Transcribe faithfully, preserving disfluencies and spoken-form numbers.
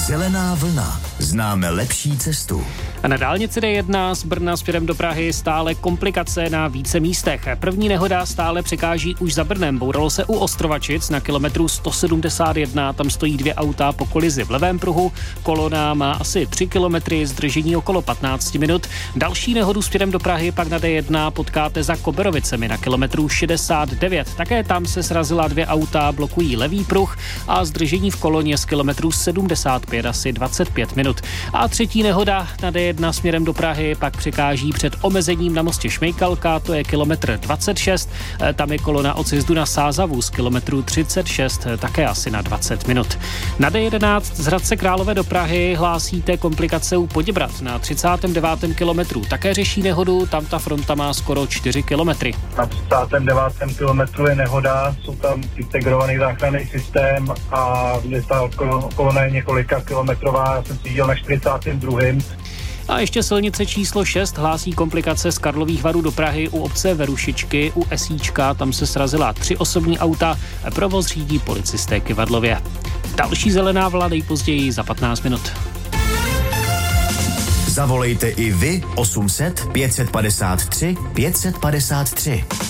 Zelená vlna. Známe lepší cestu. A na dálnici D jedna z Brna směrem do Prahy stále komplikace na více místech. První nehoda stále překáží už za Brnem. Bouralo se u Ostrovačic na kilometru sto sedmdesát jedna. Tam stojí dvě auta po kolizi v levém pruhu. Kolona má asi tři kilometry, zdržení okolo patnáct minut. Další nehodu směrem do Prahy pak na D jedna potkáte za Koberovicemi na kilometru šedesát devět. Také tam se srazila dvě auta, blokují levý pruh a zdržení v koloně z kilometru sedmdesát pět asi dvacet pět minut. A třetí nehoda na D jedna směrem do Prahy pak překáží před omezením na mostě Šmejkalka, to je kilometr dvacet šest, tam je kolona od sjezdu na Sázavu z kilometru třicet šest, také asi na dvacet minut. Na D jedenáct z Hradce Králové do Prahy hlásíte komplikace u Poděbrad na třicátém devátém kilometru. Také řeší nehodu, tam ta fronta má skoro čtyři kilometry. Na třicátém devátém kilometru je nehoda, jsou tam integrovaný záchranný systém a je ta kolona je několika kilometrová, já jsem si viděl na čtyřicátém druhém A ještě silnice číslo šest hlásí komplikace z Karlových Varů do Prahy u obce Verušičky, u Esíčka, tam se srazila tři osobní auta, provoz řídí policisté Kyvadlově. Další zelená vlna nejpozději za patnáct minut. Zavolejte i vy osm set pět set padesát tři pět set padesát tři.